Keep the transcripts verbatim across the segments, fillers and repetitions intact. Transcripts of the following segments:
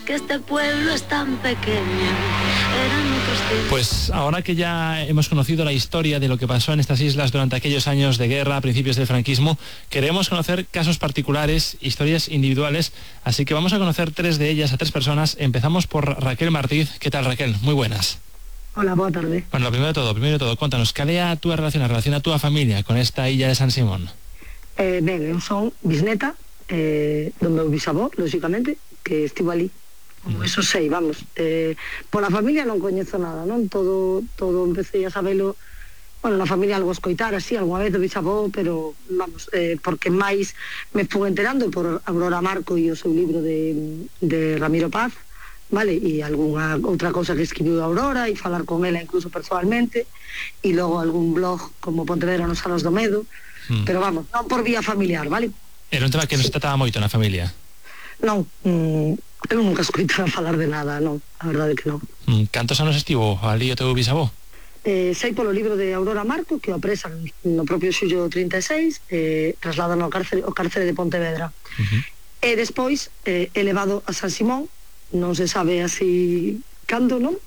que este pueblo es tan pequeño. Eran otros tiempos. Pues ahora que ya hemos conocido la historia de lo que pasó en estas islas durante aquellos años de guerra a principios del franquismo, queremos conocer casos particulares, historias individuales, así que vamos a conocer tres de ellas a tres personas. Empezamos por Raquel Martíz. ¿Qué tal, Raquel? Muy buenas. Hola, boa tarde. Bueno, lo primero de todo, primero de todo, contanos, cal é a túa relación, a relación a túa familia con esta illa de San Simón? Eh, ben, eu son bisneta eh, do meu bisavó, lógicamente, que estivo ali. Como eso sei, vamos. Eh, pola familia non coñezo nada, non? Todo, todo empecé a sabelo, bueno, na familia algo escoitar, así, alguna vez do bisavó, pero, vamos, eh, porque máis me fui enterando por Aurora Marco e o seu libro de, de Ramiro Paz, vale, e algunha outra cousa que escribiu Aurora e falar con ela incluso personalmente, e logo algún blog como Pontevedra nos Salos do Medo, mm. pero vamos, non por vía familiar, vale? Era un tema que nos trataba moito na familia? Non, mm, eu nunca escoitaba falar de nada, non, a verdade que non. Mm, cantos anos estivo ali o teu bisavó? Eh, sei polo libro de Aurora Marco que o apresan no propio xullo trinta e seis, eh, trasladan ao cárcere, ao cárcere de Pontevedra. Uh-huh. E despois eh, elevado a San Simón, non se sabe así cando, non?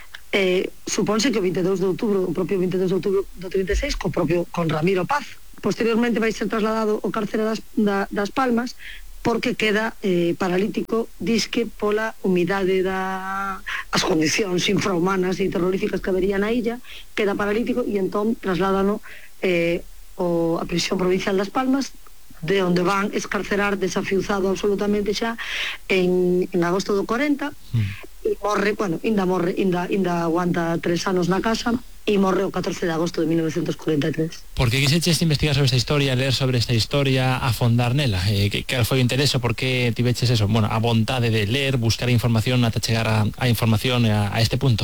Eh, supónse que o veintidós de outubro, o propio veintidós de outubro do trinta e seis, co propio con Ramiro Paz. Posteriormente vai ser trasladado ao cárcere das, da, das Palmas, porque queda eh, paralítico, disque pola humidade da as condicións infrahumanas e terroríficas que habería na illa, queda paralítico e entón trasládano eh, o, a prisión provincial das Palmas, de onde van escarcerar desafiuzado absolutamente xa en, en agosto do cuarenta, mm. e morre, bueno, inda morre, inda, inda aguanta tres anos na casa e morre o catorce de agosto de mil novecientos cuarenta e tres. Por que quixeches investigar sobre esta historia, ler sobre esta historia, afondar nela? Eh, que, que foi o interese? Por que tiveches eso? Bueno, a vontade de ler, buscar información ata chegar a, a información a, a este punto?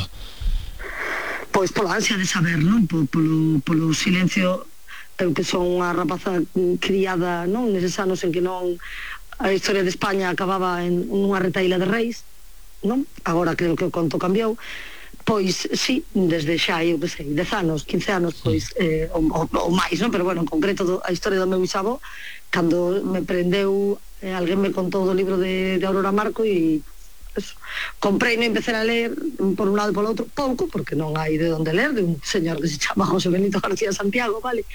Pois pola ansia de saber, non? Polo, polo, polo silencio. Eu que son unha rapaza criada, non, neses anos en que non a historia de España acababa en unha retaíla de reis, non? Agora creo que o conto cambiou. Pois, sí, desde xa, eu que sei, dez anos, quince anos, pois, eh, ou, ou máis, non? Pero, bueno, en concreto do, a historia do meu bisavó, cando me prendeu, eh, alguén me contou do libro de, de Aurora Marco e eso, comprei e empecé a ler por un lado e polo outro, pouco, porque non hai de onde ler, de un señor que se chama José Benito García Santiago, vale?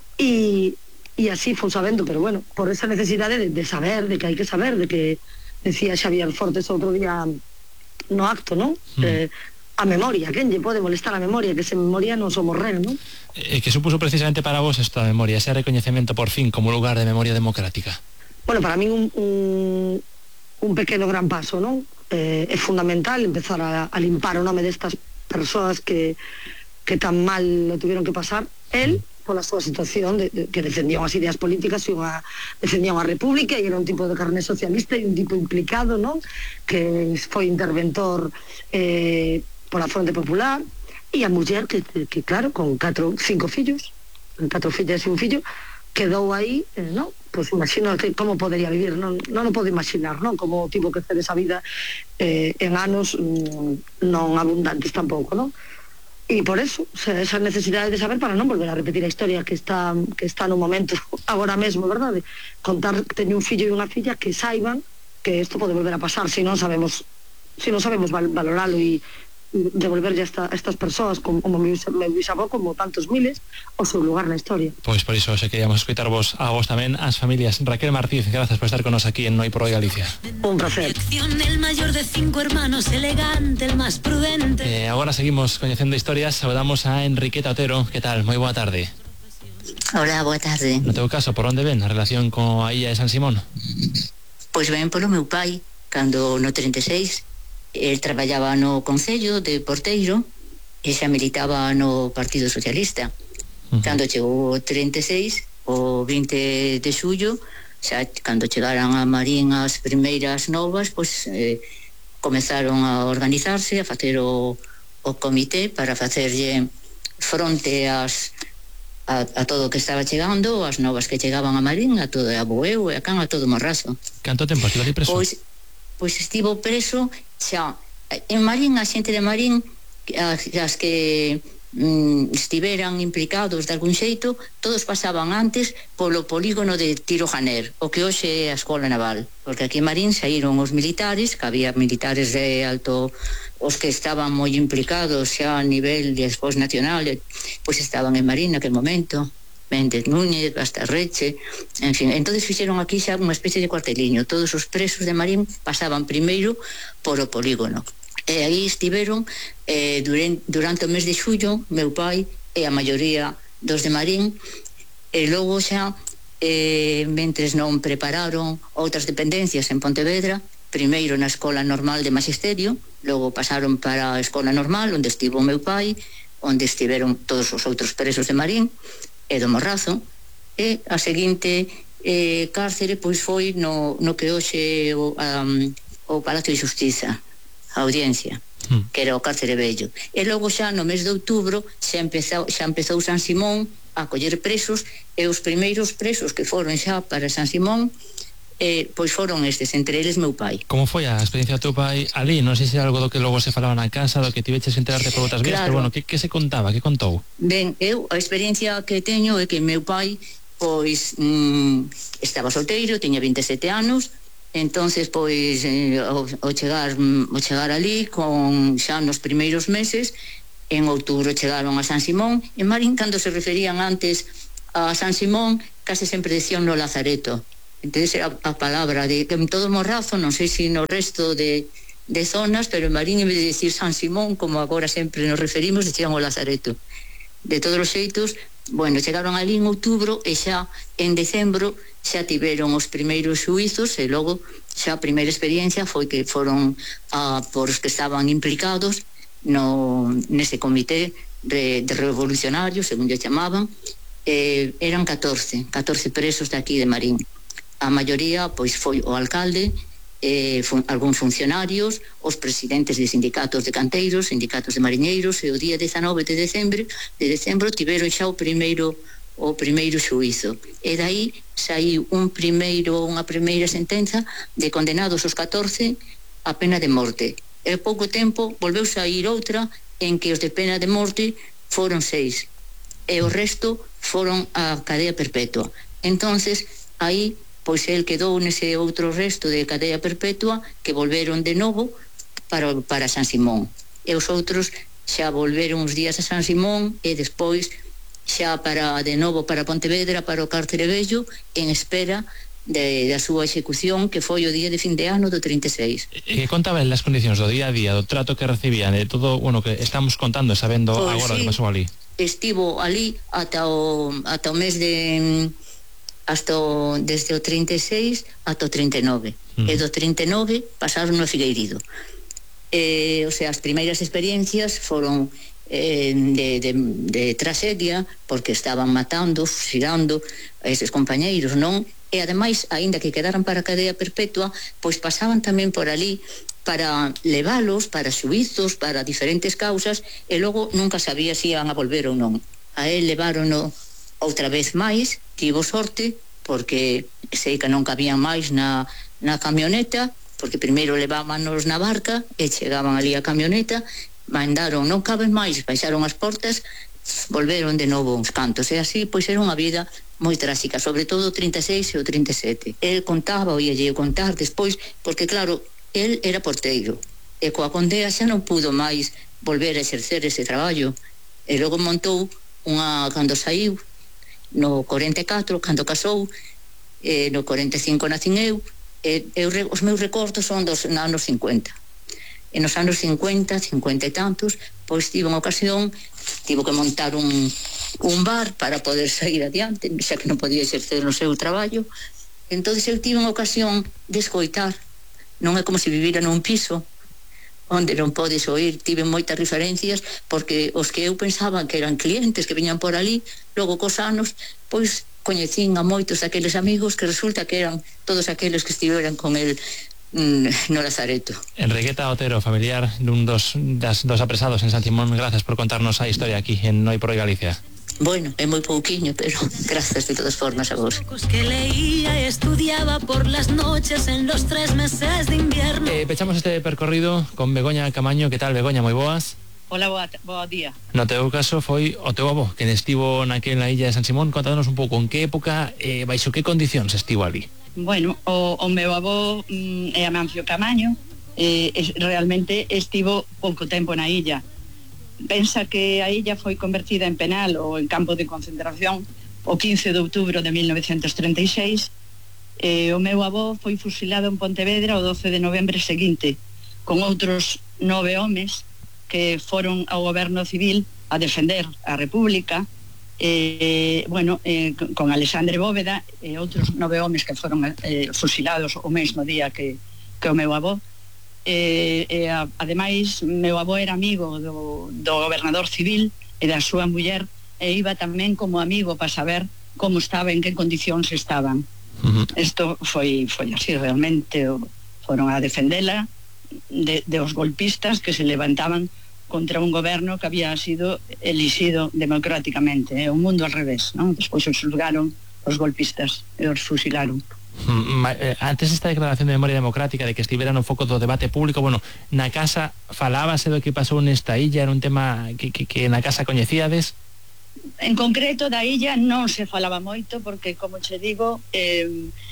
E, e así fui sabendo, pero bueno, por esa necesidade de, de saber, de que hai que saber, de que decía Xavier Fortes outro día no acto, non? Mm. Eh, a memoria, quen lle pode molestar a memoria, que sen memoria non somos ren, non? E que supuso precisamente para vos esta memoria, ese recoñecemento por fin como lugar de memoria democrática? Bueno, para min un, un, un pequeno gran paso, non? Eh, é fundamental empezar a, a limpar o nome destas persoas que, que tan mal lo tuvieron que pasar. El, pola súa situación de, de, que defendían as ideas políticas e unha, defendían a república e era un tipo de carné socialista e un tipo implicado, non? Que foi interventor eh, pola Fronte Popular, e a muller que, que, que claro, con catro, cinco fillos, catro fillas e un fillo, quedou aí, eh, non? Pois imagino que como podería vivir, non, non o podo imaginar, non? Como tivo que hacer esa vida eh, en anos mm, non abundantes tampouco, non? E por eso, o sea, esa necesidade de saber para non volver a repetir a historia que está que está no momento agora mesmo, verdade? Contar que teño un fillo e unha filla que saiban que isto pode volver a pasar, se non sabemos se non sabemos val, valoralo e devolverlle a, esta, a estas persoas como, como meu, meu bisavó, como tantos miles, o seu lugar na historia. Pois por iso se queríamos escoitar vos a vos tamén, as familias. Raquel Martíz, gracias por estar con nos aquí en Noi por Hoy Galicia. Un placer. El mayor de cinco hermanos, elegante, el más prudente. Eh, agora seguimos coñecendo historias, saludamos a Enriqueta Otero. Que tal? Moi boa tarde. Hola, boa tarde. No teu caso, por onde ven a relación coa illa de San Simón? Pois ven polo meu pai, cando no trinta e seis el traballaba no Concello de Porteiro e xa militaba no Partido Socialista. Uh-huh. Cando chegou o trinta e seis, o vinte de xullo, xa cando chegaran a Marín as primeiras novas, pois eh, comezaron a organizarse, a facer o, o comité para facerlle fronte ás a, a todo o que estaba chegando, as novas que chegaban a Marín, a todo a Boeu e a Can, a todo Morrazo. Canto tempo estivo ali preso? Pois pois estivo preso xa en Marín, a xente de Marín, as, as que mm, estiveran implicados de algún xeito, todos pasaban antes polo polígono de Tiro Janer, o que hoxe é a Escola Naval, porque aquí en Marín saíron os militares, que había militares de alto, os que estaban moi implicados xa a nivel de despois nacional, pois estaban en Marín naquele momento, Méndez Núñez, Bastarreche, en fin, entonces fixeron aquí xa unha especie de cuarteliño. Todos os presos de Marín pasaban primeiro por o polígono. E aí estiveron eh, durante, durante o mes de xullo, meu pai e a maioría dos de Marín, e logo xa, eh, mentres non prepararon outras dependencias en Pontevedra, primeiro na Escola Normal de Magisterio, logo pasaron para a Escola Normal, onde estivo o meu pai, onde estiveron todos os outros presos de Marín, e do Morrazo, e a seguinte eh, cárcere pois foi no, no que hoxe o, um, o Palacio de Xustiza, a Audiencia, mm. que era o cárcere vello. E logo xa no mes de outubro xa empezou, xa empezou San Simón a coller presos, e os primeiros presos que foron xa para San Simón eh, pois foron estes, entre eles meu pai. Como foi a experiencia do teu pai ali? Non sei se é algo do que logo se falaba na casa, do que tiveches que enterarte por outras vías, claro. Pero bueno, que, que se contaba, que contou? Ben, eu a experiencia que teño é que meu pai pois mm, estaba solteiro, tiña vinte e sete anos, entonces pois eh, ao, ao chegar ao chegar ali con xa nos primeiros meses, en outubro chegaron a San Simón. En Marín, cando se referían antes a San Simón, case sempre decían no Lazareto. Entonces era a palabra de que en todo Morrazo, non sei se no resto de, de zonas, pero en Marín, en vez de decir San Simón, como agora sempre nos referimos, decían o Lazareto. De todos os xeitos, bueno, chegaron ali en outubro e xa en decembro xa tiveron os primeiros xuizos, e logo xa a primeira experiencia foi que foron a, por os que estaban implicados no, nese comité de, de revolucionarios, según lle chamaban, eh, eran catorce presos de aquí de Marín. A maioría pois foi o alcalde, eh, fun, algúns funcionarios, os presidentes de sindicatos de canteiros, sindicatos de mariñeiros, e o día dezanove de decembro, de decembro tiveron xa o primeiro o primeiro xuízo. E dai saiu un primeiro unha primeira sentenza de condenados os catorce a pena de morte. E pouco tempo volveu sair outra en que os de pena de morte foron seis e o resto foron a cadea perpetua. Entonces aí pois el quedou nese outro resto de cadea perpetua que volveron de novo para, para San Simón. E os outros xa volveron uns días a San Simón e despois xa para de novo para Pontevedra, para o cárcere vello, en espera de, da súa execución, que foi o día de fin de ano do trinta e seis. E que contaban as condicións do día a día, do trato que recibían, de todo, bueno, que estamos contando, sabendo pois agora sí, o que pasou ali? Estivo ali ata o, ata o mes de... hasta o, desde o trinta e seis ata o trinta e nove. Mm. E do trinta e nove pasaron no Figueirido. Eh, o sea, as primeiras experiencias foron eh, de, de, de tragedia, porque estaban matando, fusilando a eses compañeiros, non? E ademais, aínda que quedaran para a cadea perpetua, pois pasaban tamén por ali para leválos, para xuizos, para diferentes causas, e logo nunca sabía se iban a volver ou non. A él levárono outra vez máis, tivo sorte, porque sei que non cabían máis na, na camioneta, porque primeiro levábanos na barca e chegaban ali a camioneta, mandaron, non caben máis, baixaron as portas, volveron de novo uns cantos, e así, pois era unha vida moi tráxica, sobre todo o trinta e seis e o trinta e sete. El contaba, oía lle contar despois, porque claro, el era porteiro, e coa condea xa non pudo máis volver a exercer ese traballo, e logo montou unha, cando saiu, no corenta e catro, cando casou, eh, no corenta e cinco nacín eu, e, e os meus recordos son dos anos cincuenta. E nos anos cincuenta, cincuenta e tantos, pois tive unha ocasión, tivo que montar un, un bar para poder sair adiante, xa que non podía exercer no seu traballo. Entonces eu tive unha ocasión de escoitar, non é como se vivira nun piso onde non podes oír, tive moitas referencias, porque os que eu pensaba que eran clientes que viñan por ali, logo cos anos, pois coñecín a moitos daqueles amigos que resulta que eran todos aqueles que estiveran con el mm, no Lazareto. Enriqueta Otero, familiar dun dos, das, dos apresados en San Simón, gracias por contarnos a historia aquí en Noi por Hoy Galicia. Bueno, é moi pouquiño, pero gracias de todas formas a vos. Que leía y estudiaba por las noches en los tres meses de invierno. Eh, pechamos este percorrido con Begoña Camaño. Que tal, Begoña? Moi boas. Hola, boa, boa día. No teu caso foi o teu avó que estivo naquela illa de San Simón. Contádonos un pouco en que época e eh, baixo que condicións estivo ali. Bueno, o, o meu avó mm, é Amancio Camaño, eh, es, realmente estivo pouco tempo na illa. Pensa que a illa foi convertida en penal ou en campo de concentración o quince de outubro de mil novecentos treinta e seis. Eh, o meu avó foi fusilado en Pontevedra o doce de novembro seguinte, con outros nove homes que foron ao goberno civil a defender a República, eh, bueno, eh, con Alexandre Bóveda e outros nove homes que foron eh, fusilados o mesmo día que, que o meu avó. Eh, eh, ademais, meu avó era amigo do, do gobernador civil e da súa muller, e iba tamén como amigo para saber como estaba, en que condicións estaban. Isto uh-huh. foi, foi así, realmente foron a defendela de, de os golpistas que se levantaban contra un goberno que había sido elixido democráticamente, é eh? un mundo al revés, non? Despois os xulgaron os golpistas e os fusilaron. Antes esta declaración de memoria democrática de que estivera no foco do debate público, bueno, na casa falábase do que pasou nesta illa, era un tema que, que, que na casa coñecíades? En concreto da illa non se falaba moito porque, como che digo, eh,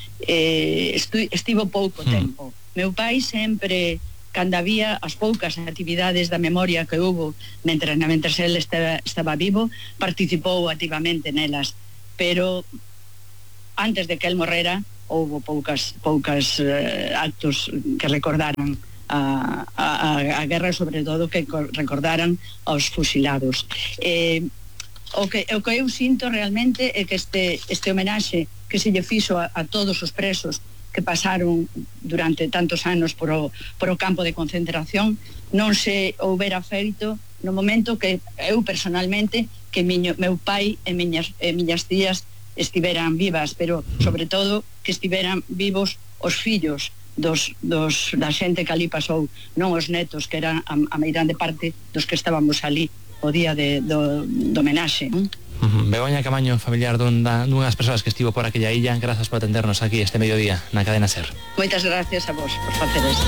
eh, estu, estivo pouco hmm. tempo. Meu pai sempre, cando había as poucas actividades da memoria que hubo mentre, mentre él estaba, estaba vivo, participou activamente nelas, pero antes de que él morrera houve poucas poucas eh, actos que recordaran a, a, a guerra, sobre todo que recordaran aos fusilados. Eh, o, que, o que eu sinto realmente é que este, este homenaxe que se lle fixo a, a todos os presos que pasaron durante tantos anos por o, por o campo de concentración non se houbera feito no momento que eu personalmente, que miño, meu pai e miñas, e miñas tías estiveran vivas, pero sobre todo que estiveran vivos os fillos dos, dos, da xente que ali pasou, non os netos, que eran a, a meirande parte dos que estábamos ali o día de, do, do homenaxe. Uh-huh. Begoña Camaño, familiar dunha, dunhas persoas que estivo por aquella illa, grazas por atendernos aquí este mediodía na Cadena SER. Moitas gracias a vos por facer isto.